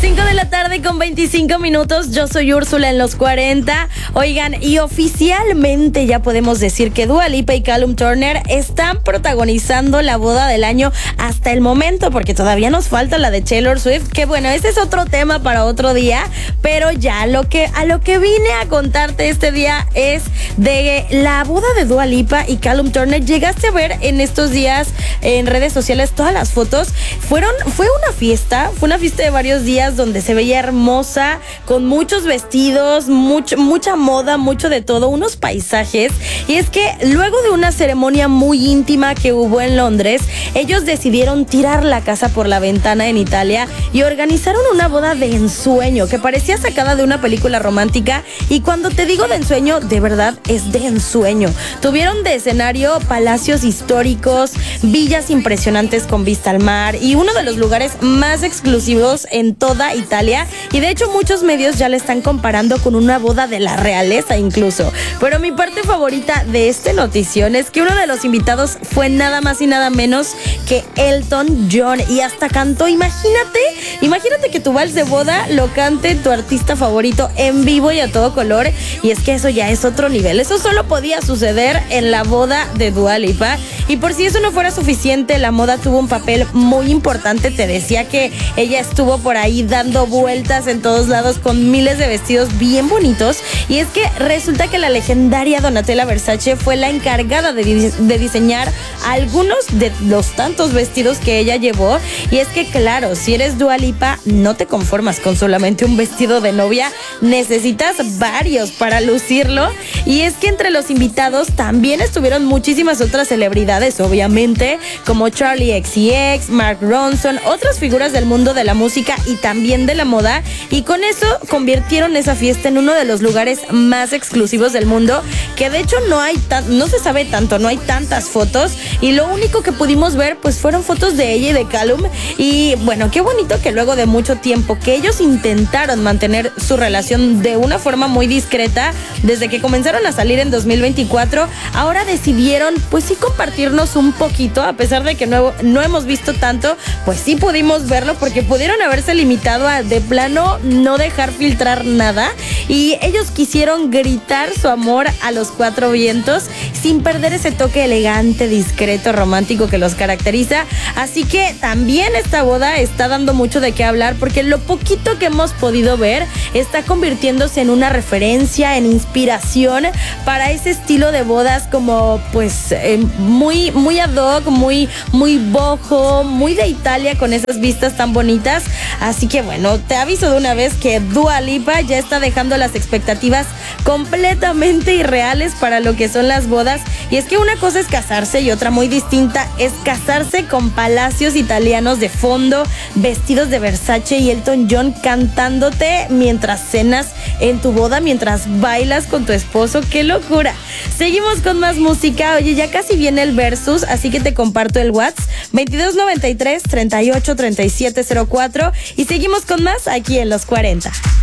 5 de la tarde con 25 minutos. Yo soy Úrsula en los 40. Oigan, y oficialmente ya podemos decir que Dua Lipa y Callum Turner están protagonizando la boda del año hasta el momento, porque todavía nos falta la de Taylor Swift, que bueno, ese es otro tema para otro día, pero ya a lo que vine a contarte este día es de la boda de Dua Lipa y Callum Turner. Llegaste a ver en estos días en redes sociales todas las fotos. Fue una fiesta de varios días donde se veía hermosa, con muchos vestidos, mucha moda, mucho de todo, unos paisajes. Y es que luego de una ceremonia muy íntima que hubo en Londres, ellos decidieron tirar la casa por la ventana en Italia y organizaron una boda de ensueño que parecía sacada de una película romántica. Y cuando te digo de ensueño, de verdad es de ensueño. Tuvieron de escenario palacios históricos, villas impresionantes con vista al mar y uno de los lugares más exclusivos en toda Italia. Y de hecho muchos medios ya le están comparando con una boda de la realeza incluso. Pero mi parte favorita de este notición es que uno de los invitados fue nada más y nada menos que Elton John, y hasta cantó. Imagínate que tu vals de boda lo cante tu artista favorito en vivo y a todo color. Y es que eso ya es otro nivel. Eso solo podía suceder en la boda de Dua Lipa. Y por si eso no fuera suficiente, la moda tuvo un papel muy importante. Te decía que ella estuvo por ahí dando vueltas en todos lados con miles de vestidos bien bonitos. Y es que resulta que la legendaria Donatella Versace fue la encargada de diseñar algunos de los tantos vestidos que ella llevó. Y es que claro, si eres Dua Lipa, no te conformas con solamente un vestido de novia, necesitas varios para lucirlo. Y es que entre los invitados también estuvieron muchísimas otras celebridades, obviamente, como Charli XCX, Mark Ronson, otras figuras del mundo de la música y también de la moda. Y con eso convirtieron esa fiesta en uno de los lugares más exclusivos del mundo, que de hecho no se sabe tanto, no hay tantas fotos, y lo único que pudimos ver pues fueron fotos de ella y de Callum. Y bueno, qué bonito que luego de mucho tiempo que ellos intentaron mantener su relación de una forma muy discreta desde que comenzaron a salir en 2024, ahora decidieron pues sí compartirnos un poquito, a pesar de que no hemos visto tanto, pues sí pudimos verlo, porque pudieron haberse limitado a de plano no dejar filtrar nada, y ellos quisieron gritar su amor a los cuatro vientos sin perder ese toque elegante, discreto, romántico que los caracteriza. Así que también esta boda está dando mucho de qué hablar, porque lo poquito que hemos podido ver está convirtiéndose en una referencia, en inspiración para ese estilo de bodas como pues muy ad hoc, muy boho, muy de Italia, con esas vistas tan bonitas. Así que bueno, te aviso de una vez que Dua Lipa ya está dejando las expectativas completamente irreales para lo que son las bodas. Y es que una cosa es casarse y otra muy distinta es casarse con palacios italianos de fondo, vestidos de Versace y Elton John cantándote mientras cenas en tu boda, mientras bailas con tu esposo. ¡Qué locura! Seguimos con más música. Oye, ya casi viene el versus, así que te comparto el WhatsApp 2293 38 37 04 y seguimos con más aquí en Los 40.